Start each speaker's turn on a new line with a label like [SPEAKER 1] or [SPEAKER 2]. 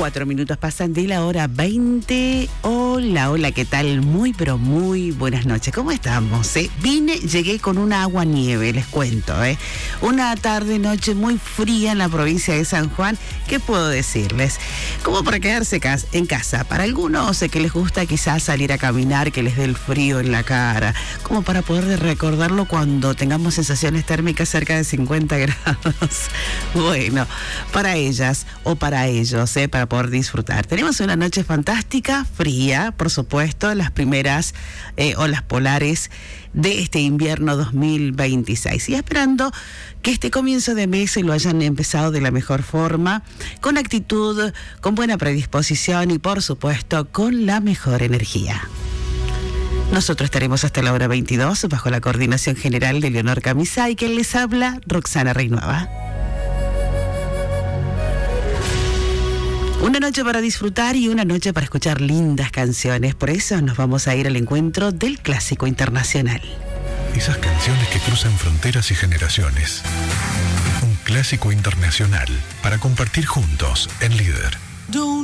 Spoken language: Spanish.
[SPEAKER 1] 4 minutos pasan de la hora 20. Hola, ¿qué tal? Muy, pero muy buenas noches. ¿Cómo estamos? Llegué con una agua nieve, les cuento. Una tarde, noche muy fría en la provincia de San Juan. ¿Qué puedo decirles? Como para quedarse en casa. Para algunos que les gusta quizás salir a caminar, que les dé el frío en la cara. Como para poder recordarlo cuando tengamos sensaciones térmicas cerca de 50 grados. Bueno, para ellas o para ellos, para poder disfrutar. Tenemos una noche fantástica, fría, por supuesto, las primeras olas polares de este invierno 2026. Y esperando que este comienzo de mes lo hayan empezado de la mejor forma, con actitud, con buena predisposición y, por supuesto, con la mejor energía. Nosotros estaremos hasta la hora 22 bajo la coordinación general de Leonor Camisá y quien les habla, Roxana Reinuava. Una noche para disfrutar y una noche para escuchar lindas canciones. Por eso nos vamos a ir al encuentro del clásico internacional.
[SPEAKER 2] Esas canciones que cruzan fronteras y generaciones. Un clásico internacional para compartir juntos en Líder.